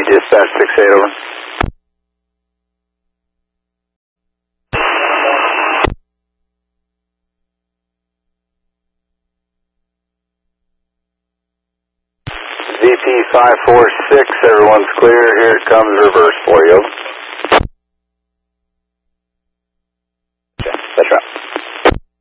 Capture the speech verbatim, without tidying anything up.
Dispatch six eight, over. Z P five four six, everyone's clear. Here it comes, reverse for you. Okay, that's right.